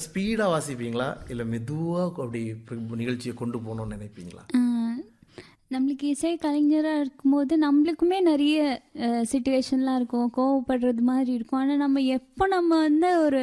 ஸ்பீடாக வாசிப்பீங்களா இல்லை மெதுவாக அப்படி நிகழ்ச்சியை கொண்டு போகணும்னு நினைப்பீங்களா? நம்மளுக்கு இசை கலைஞராக இருக்கும்போது நம்மளுக்குமே நிறைய சுச்சுவேஷன்லாம் இருக்கும், கோவப்படுறது மாதிரி இருக்கும். ஆனால் நம்ம எப்போ நம்ம வந்து ஒரு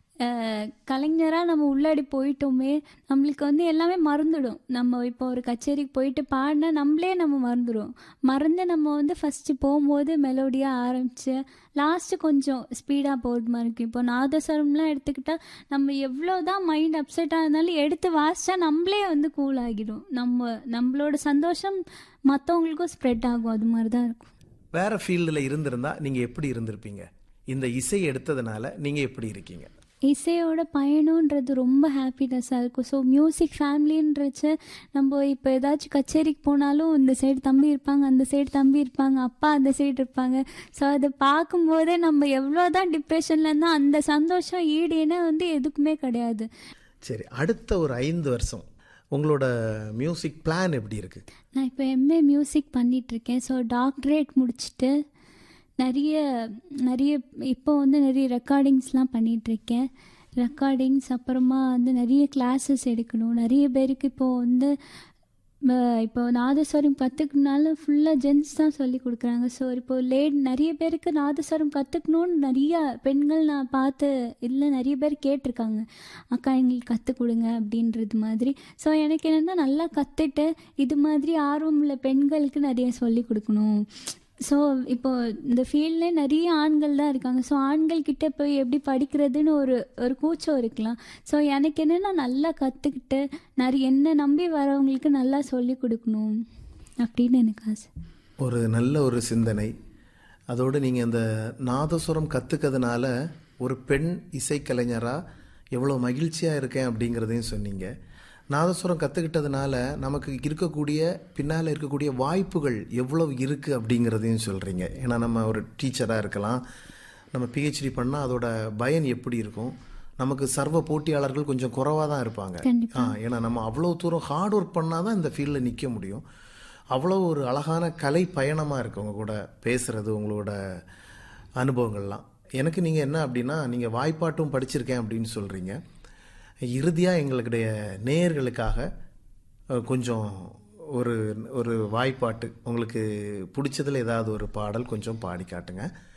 கலைஞராக நம்ம உள்ளாடி போயிட்டோமே, நம்மளுக்கு வந்து எல்லாமே மறந்துடும். நம்ம இப்போ ஒரு கச்சேரிக்கு போயிட்டு பாடினா நம்மளே நம்ம மறந்து நம்ம வந்து ஃபஸ்ட்டு போகும்போது மெலோடியாக ஆரம்பித்து லாஸ்ட்டு கொஞ்சம் ஸ்பீடாக போகிறது மாதிரி இருக்கும். இப்போ நாதஸ்வரம்லாம் எடுத்துக்கிட்டால் நம்ம எவ்வளோ தான் மைண்ட் அப்செட்டாக இருந்தாலும் எடுத்து வாசித்தா நம்மளே வந்து கூல் ஆகிடும். நம்மளோட சந்தோஷம் மற்றவங்களுக்கும் ஸ்ப்ரெட் ஆகும். அது மாதிரி தான் இருக்கும். வேறு ஃபீல்டில் இருந்திருந்தால் நீங்கள் எப்படி இருந்திருப்பீங்க? இந்த இசை எடுத்ததுனால நீங்கள் எப்படி இருக்கீங்க? இசையோட பயணன்றது ரொம்ப ஹாப்பினஸ்ஸாக இருக்கும். ஸோ மியூசிக் ஃபேமிலின்றச்சு நம்ம இப்போ ஏதாச்சும் கச்சேரிக்கு போனாலும் இந்த சைடு தம்பி இருப்பாங்க, அந்த சைடு தம்பி இருப்பாங்க, அப்பா அந்த சைடு இருப்பாங்க. ஸோ அதை பார்க்கும்போதே நம்ம எவ்வளோ தான் டிப்ரெஷனில் இருந்தால் அந்த சந்தோஷம் ஈடுனா வந்து எதுக்குமே கிடையாது. சரி, அடுத்த ஒரு 5 வருஷம் உங்களோட மியூசிக் பிளான் எப்படி இருக்குது? நான் இப்போ எம்ஏ மியூசிக் பண்ணிகிட்ருக்கேன். ஸோ டாக்டரேட் முடிச்சுட்டு நிறைய இப்போ வந்து நிறைய ரெக்கார்டிங்ஸ்லாம் பண்ணிகிட்ருக்கேன். ரெக்கார்டிங்ஸ் அப்புறமா வந்து நிறைய கிளாஸஸ் எடுக்கணும். நிறைய பேருக்கு இப்போது வந்து இப்போ நாதஸ்வரம் கற்றுக்கணுனாலும் ஃபுல்லாக ஜென்ஸ் தான் சொல்லி கொடுக்குறாங்க. ஸோ இப்போது நிறைய பேருக்கு நாதஸ்வரம் கற்றுக்கணுன்னு நிறைய பெண்கள் நான் பார்த்து இல்லை நிறைய பேர் கேட்டிருக்காங்க, அக்கா எங்களுக்கு கற்றுக் கொடுங்க அப்படின்றது மாதிரி. ஸோ எனக்கு என்னென்னா நல்லா கற்றுட்டு இது மாதிரி ஆர்வம் உள்ள பெண்களுக்கு நிறைய சொல்லி கொடுக்கணும். ஸோ இப்போது இந்த ஃபீல்ட்லேயே நிறைய ஆண்கள் தான் இருக்காங்க. ஸோ ஆண்கள்கிட்ட போய் எப்படி படிக்கிறதுன்னு ஒரு கூச்சம் இருக்கலாம். ஸோ எனக்கு என்னென்னா நல்லா கற்றுக்கிட்டு என்ன நம்பி வரவங்களுக்கு நல்லா சொல்லி கொடுக்கணும் அப்படின்னு எனக்கு ஆசை. ஒரு நல்ல ஒரு சிந்தனை. அதோடு நீங்கள் இந்த நாதஸ்வரம் கற்றுக்கிறதுனால ஒரு பெண் இசைக்கலைஞராக எவ்வளோ மகிழ்ச்சியாக இருக்கேன் அப்படிங்கிறதையும் சொன்னீங்க. நாதஸ்வரம் கற்றுக்கிட்டதுனால நமக்கு இருக்கக்கூடிய பின்னால் இருக்கக்கூடிய வாய்ப்புகள் எவ்வளோ இருக்குது அப்படிங்கிறதையும் சொல்கிறீங்க. ஏன்னா நம்ம ஒரு டீச்சராக இருக்கலாம், நம்ம பிஹெச்டி பண்ணால் அதோட பயன் எப்படி இருக்கும், நமக்கு சர்வ போட்டியாளர்கள் கொஞ்சம் குறைவாக தான் இருப்பாங்க. ஏன்னா நம்ம அவ்வளோ தூரம் ஹார்ட் ஒர்க் பண்ணால் தான் இந்த ஃபீல்டில் நிற்க முடியும். அவ்வளோ ஒரு அழகான கலை பயணமாக இருக்குது உங்கள் கூட பேசுகிறது, உங்களோட அனுபவங்கள்லாம். எனக்கு நீங்கள் என்ன அப்படின்னா, நீங்கள் வாய்ப்பாட்டும் படிச்சிருக்கேன் அப்படின்னு சொல்கிறீங்க. இறுதியாக எங்களுடைய நேயர்களுக்காக கொஞ்சம் ஒரு வாய்ப்பாட்டு உங்களுக்கு பிடிச்சதில் ஏதாவது ஒரு பாடல் கொஞ்சம் பாடி காட்டுங்க.